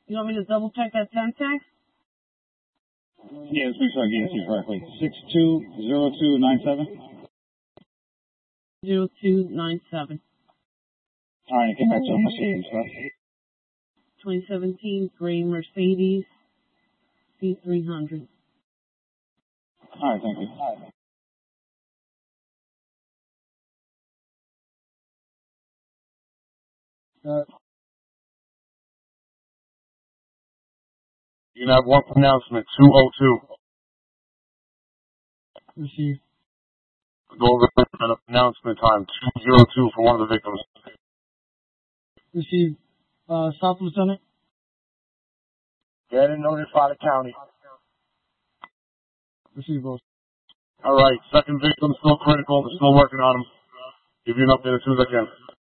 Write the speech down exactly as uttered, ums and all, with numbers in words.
You want me to double check that ten tag? Yeah, let's make sure I gave it to you correctly. Six two zero two nine seven. Zero two nine seven. All right, get back to my system, sir. Twenty seventeen gray Mercedes C three hundred. All right, thank you. All right. Uh, you can have one pronouncement, two oh two. Received. Go over an announcement time, two oh two for one of the victims. Received. Uh, Staff Lieutenant. Get and notify the county. Received, boss. All right, second victim still critical. They're still working on him. Give you an update as soon as I can.